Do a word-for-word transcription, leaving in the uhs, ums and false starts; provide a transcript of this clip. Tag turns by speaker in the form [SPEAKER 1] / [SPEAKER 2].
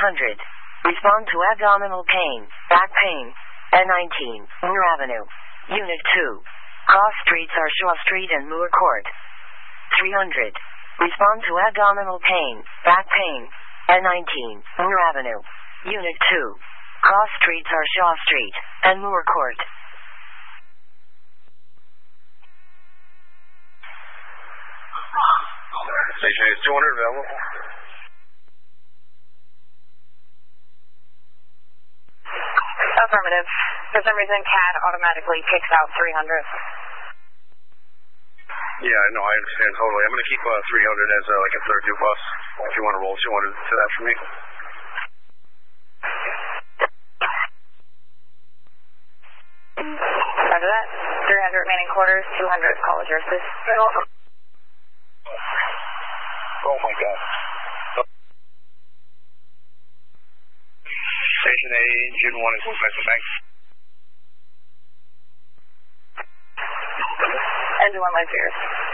[SPEAKER 1] hundred. Respond to abdominal pain, back pain. N nineteen, Moore Avenue. Unit two. Cross streets are Shaw Street and Moore Court. three hundred. Respond to abdominal pain, back pain. N nineteen, Moore Avenue. Unit two. Cross streets are Shaw Street and Moore Court.
[SPEAKER 2] Station is two hundred available.
[SPEAKER 3] Affirmative. For some reason, C A D automatically kicks out three hundred.
[SPEAKER 2] Yeah, no, I understand totally. I'm going to keep uh, three hundred as uh, like a third due bus. If you want to roll two hundred to that for me.
[SPEAKER 3] After that, three hundred remaining quarters, two hundred. Call is yours, please.
[SPEAKER 2] Oh my God. Station A, June one is Western Bank.
[SPEAKER 3] Engine one, my fears.